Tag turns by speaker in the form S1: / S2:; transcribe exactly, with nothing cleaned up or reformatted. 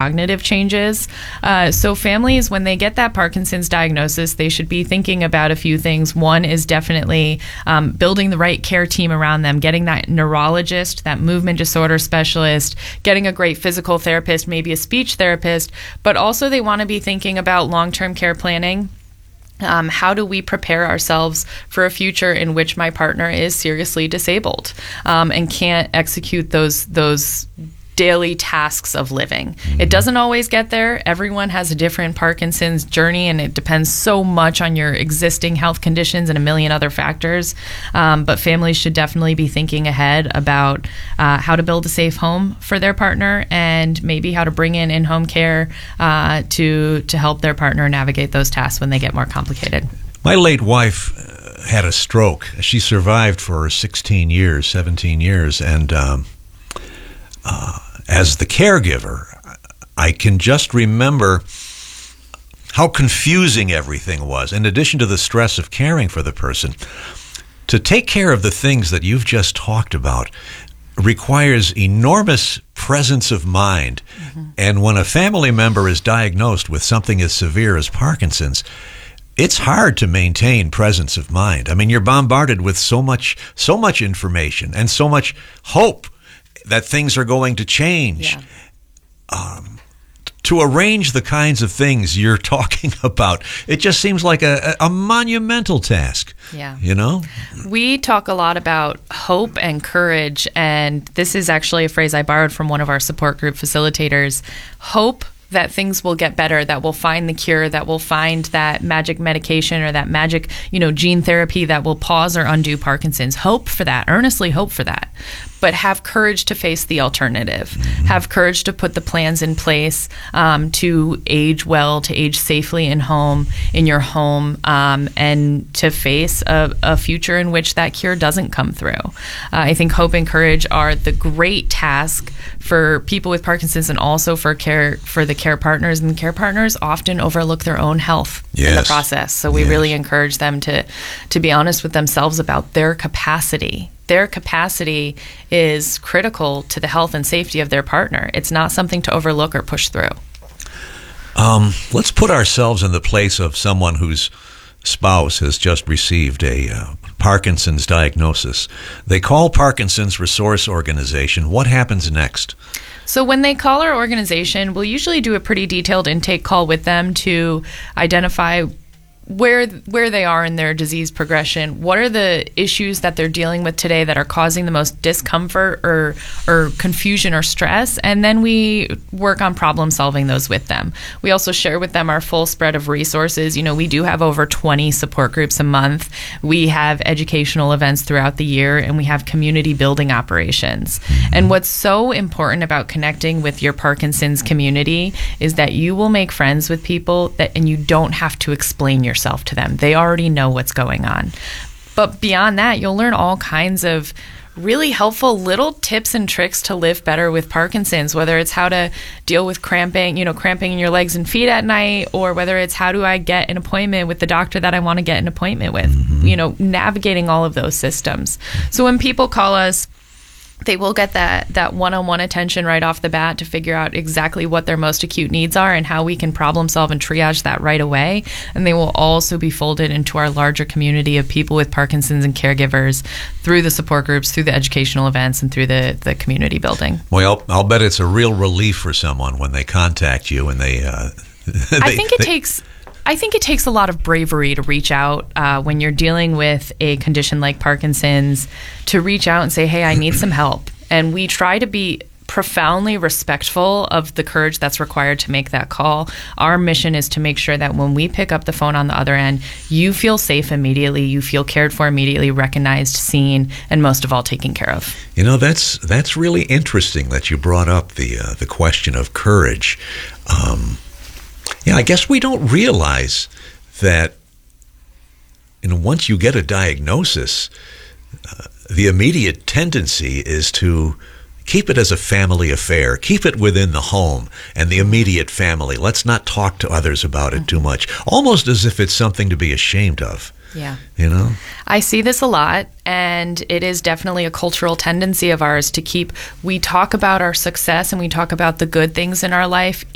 S1: cognitive changes. Uh, so families, when they get that Parkinson's diagnosis, they should be thinking about a few things. One is definitely um, building the right care team around them, getting that neurologist, that movement disorder specialist, getting a great physical therapist, maybe a speech therapist, but also they want to be thinking about long-term care planning. Um, how do we prepare ourselves for a future in which my partner is seriously disabled um, and can't execute those those daily tasks of living? Mm-hmm. It doesn't always get there. Everyone has a different Parkinson's journey, and it depends so much on your existing health conditions and a million other factors. Um, but families should definitely be thinking ahead about uh, how to build a safe home for their partner, and maybe how to bring in in-home care uh, to to help their partner navigate those tasks when they get more complicated.
S2: My late wife uh, had a stroke. She survived for sixteen years, seventeen years, and um, uh, as the caregiver, I can just remember how confusing everything was. In addition to the stress of caring for the person, to take care of the things that you've just talked about requires enormous presence of mind. Mm-hmm. And when a family member is diagnosed with something as severe as Parkinson's, it's hard to maintain presence of mind. I mean, you're bombarded with so much, so much information and so much hope that things are going to change.
S1: Yeah.
S2: Um, to arrange the kinds of things you're talking about, it just seems like a, a monumental task.
S1: Yeah.
S2: You know?
S1: We talk a lot about hope and courage, and this is actually a phrase I borrowed from one of our support group facilitators. Hope that things will get better, that we'll find the cure, that we'll find that magic medication or that magic, you know, gene therapy that will pause or undo Parkinson's. Hope for that, earnestly hope for that. But have courage to face the alternative. Mm-hmm. Have courage to put the plans in place um, to age well, to age safely in home, in your home, um, and to face a, a future in which that cure doesn't come through. Uh, I think hope and courage are the great task for people with Parkinson's, and also for care for the care partners. And care partners often overlook their own health
S2: yes.
S1: in the process. So we
S2: yes.
S1: really encourage them to to be honest with themselves about their capacity. Their capacity is critical to the health and safety of their partner. It's not something to overlook or push through.
S2: Um, let's put ourselves in the place of someone whose spouse has just received a uh, Parkinson's diagnosis. They call Parkinson's Resource Organization. What happens next?
S1: So when they call our organization, we'll usually do a pretty detailed intake call with them to identify where where they are in their disease progression. What are the issues that they're dealing with today that are causing the most discomfort or or confusion or stress? And then we work on problem solving those with them. We also share with them our full spread of resources. You know, we do have over twenty support groups a month. We have educational events throughout the year, and we have community building operations. And what's so important about connecting with your Parkinson's community is that you will make friends with people that, and you don't have to explain yourself to them. They already know what's going on. But beyond that, you'll learn all kinds of really helpful little tips and tricks to live better with Parkinson's, whether it's how to deal with cramping, you know, cramping in your legs and feet at night, or whether it's how do I get an appointment with the doctor that I want to get an appointment with, mm-hmm. you know, navigating all of those systems. So when people call us, they will get that that one-on-one attention right off the bat to figure out exactly what their most acute needs are and how we can problem solve and triage that right away. And they will also be folded into our larger community of people with Parkinson's and caregivers through the support groups, through the educational events, and through the, the community building.
S2: Well, I'll bet it's a real relief for someone when they contact you and they... Uh, they
S1: I think it
S2: they,
S1: takes... I think it takes a lot of bravery to reach out uh, when you're dealing with a condition like Parkinson's, to reach out and say, hey, I need some help. And we try to be profoundly respectful of the courage that's required to make that call. Our mission is to make sure that when we pick up the phone on the other end, you feel safe immediately, you feel cared for immediately, recognized, seen, and most of all, taken care of.
S2: You know, that's that's really interesting that you brought up the uh, the question of courage. Um, yeah, I guess we don't realize that, you know, once you get a diagnosis, uh, the immediate tendency is to keep it as a family affair. Keep it within the home and the immediate family. Let's not talk to others about it too much. Almost as if it's something to be ashamed of.
S1: Yeah.
S2: You know?
S1: I see this a lot, and it is definitely a cultural tendency of ours to keep, we talk about our success and we talk about the good things in our life